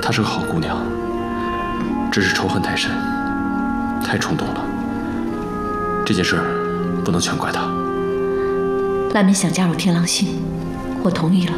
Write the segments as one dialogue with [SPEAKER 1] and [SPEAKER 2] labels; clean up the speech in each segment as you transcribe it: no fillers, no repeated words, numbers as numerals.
[SPEAKER 1] 她是个好姑娘，只是仇恨太深，太冲动了。这件事不能全怪她。
[SPEAKER 2] 兰明想加入天狼星，我同意了。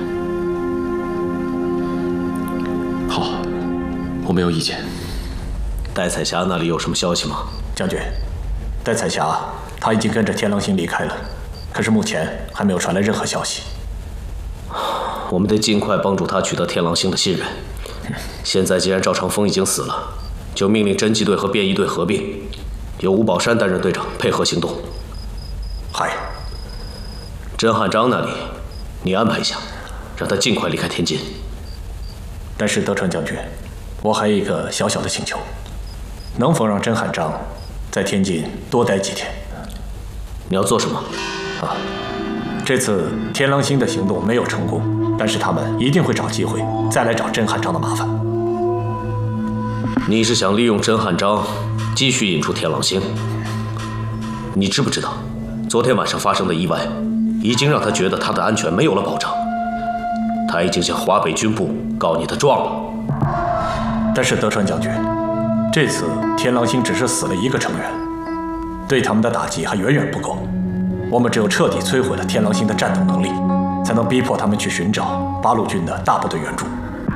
[SPEAKER 1] 好，我没有意见。
[SPEAKER 3] 戴彩霞那里有什么消息吗？
[SPEAKER 4] 将军，戴彩霞她已经跟着天狼星离开了，可是目前还没有传来任何消息。
[SPEAKER 3] 我们得尽快帮助她取得天狼星的信任。现在既然赵长风已经死了，就命令侦缉队和便衣队合并，由吴宝山担任队长，配合行动。
[SPEAKER 4] 嗨，
[SPEAKER 3] 甄汉章那里，你安排一下，让他尽快离开天津。
[SPEAKER 4] 但是德川将军，我还有一个小小的请求，能否让甄汉章在天津多待几天？
[SPEAKER 3] 你要做什么？
[SPEAKER 4] 这次天狼星的行动没有成功，但是他们一定会找机会再来找甄汉章的麻烦。
[SPEAKER 3] 你是想利用甄汉章继续引出天狼星？你知不知道，昨天晚上发生的意外，已经让他觉得他的安全没有了保障。他已经向华北军部告你的状了。
[SPEAKER 4] 但是德川将军，这次天狼星只是死了一个成员，对他们的打击还远远不够。我们只有彻底摧毁了天狼星的战斗能力，才能逼迫他们去寻找八路军的大部队援助。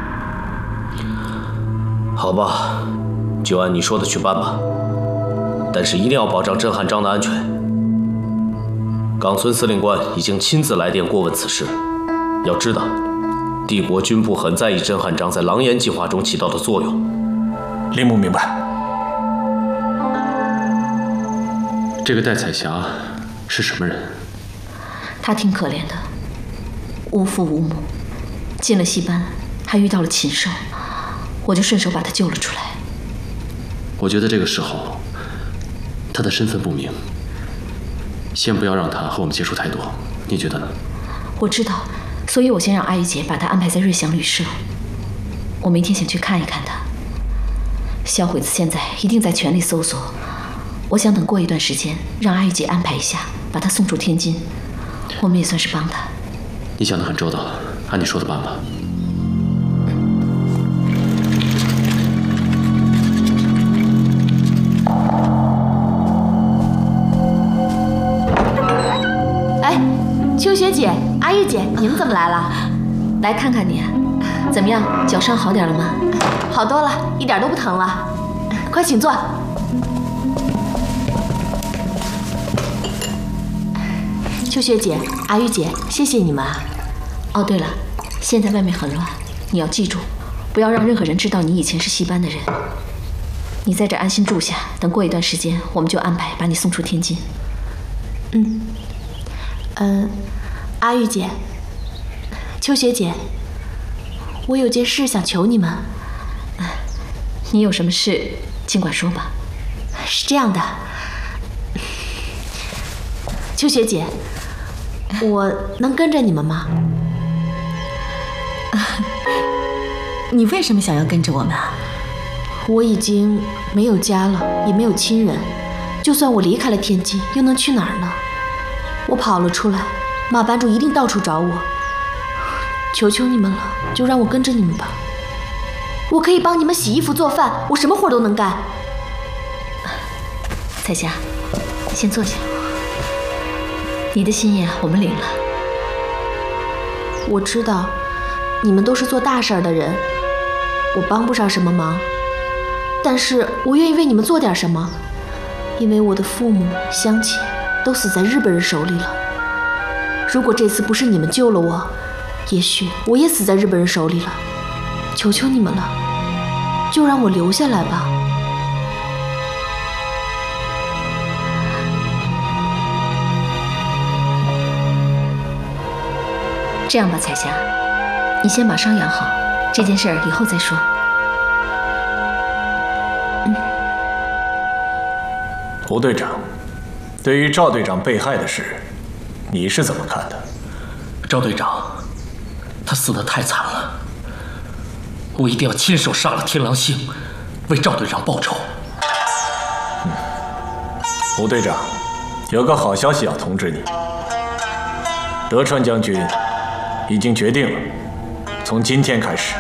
[SPEAKER 3] 好吧，就按你说的去办吧，但是一定要保障甄汉章的安全。冈村司令官已经亲自来电过问此事，要知道，帝国军部很在意甄汉章在狼烟计划中起到的作用。
[SPEAKER 4] 铃木明白。
[SPEAKER 1] 这个戴彩霞是什么人？
[SPEAKER 2] 她挺可怜的，无父无母，进了戏班，还遇到了禽兽，我就顺手把她救了出来。
[SPEAKER 1] 我觉得这个时候，她的身份不明，先不要让她和我们接触太多，你觉得呢？
[SPEAKER 2] 我知道，所以我先让阿玉姐把她安排在瑞祥旅社。我明天想去看一看她。小鬼子现在一定在全力搜索，我想等过一段时间，让阿玉姐安排一下，把她送出天津。我们也算是帮她。
[SPEAKER 1] 你想得很周到，按你说的办吧。
[SPEAKER 5] 秋雪姐、阿玉姐，你们怎么来了？
[SPEAKER 2] 来看看你，怎么样？脚伤好点了吗？
[SPEAKER 5] 好多了，一点都不疼了。快请坐。秋雪姐、阿玉姐，谢谢你们啊。
[SPEAKER 2] 哦，对了，现在外面很乱，你要记住，不要让任何人知道你以前是戏班的人。你在这安心住下，等过一段时间，我们就安排把你送出天津。
[SPEAKER 5] 阿玉姐、秋雪姐，我有件事想求你们。
[SPEAKER 2] 你有什么事尽管说吧。
[SPEAKER 5] 是这样的，秋雪姐，我能跟着你们吗？
[SPEAKER 6] 你为什么想要跟着我们啊？
[SPEAKER 5] 我已经没有家了，也没有亲人，就算我离开了天津，又能去哪儿呢？我跑了出来，马班主一定到处找我。求求你们了，就让我跟着你们吧。我可以帮你们洗衣服、做饭，我什么活都能干。
[SPEAKER 2] 彩霞，先坐下。你的心意我们领了。
[SPEAKER 5] 我知道，你们都是做大事的人，我帮不上什么忙，但是我愿意为你们做点什么，因为我的父母、乡亲都死在日本人手里了。如果这次不是你们救了我，也许我也死在日本人手里了。求求你们了，就让我留下来吧。
[SPEAKER 2] 这样吧，彩霞，你先把伤养好，这件事儿以后再说。
[SPEAKER 4] 胡队长，对于赵队长被害的事，你是怎么看的？
[SPEAKER 7] 赵队长，他死得太惨了，我一定要亲手杀了天狼星，为赵队长报仇。
[SPEAKER 4] 胡队长，有个好消息要通知你，德川将军已经决定了，从今天开始，